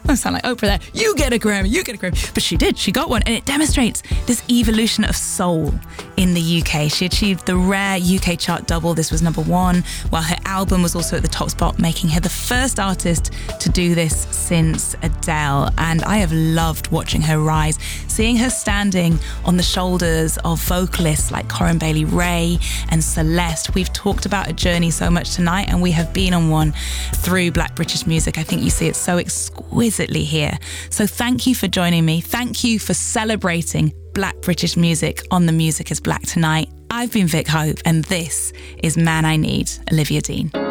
I sound like Oprah there. You get a Grammy. But she did. She got one. And it demonstrates this evolution of soul in the UK. She achieved the rare UK chart double. This was number 1, while her album was also at the top spot, making her the first artist to do this since Adele. And I have loved watching her rise, seeing her standing on the shoulders of vocalists like Corinne Bailey Rae and Celeste. We've talked about a journey so much tonight, and we have been on one through Black British music. I think you see it so exquisitely here. So thank you for joining me. Thank you for celebrating Black British music on The Music is Black tonight. I've been Vic Hope, and this is Man I Need, Olivia Dean.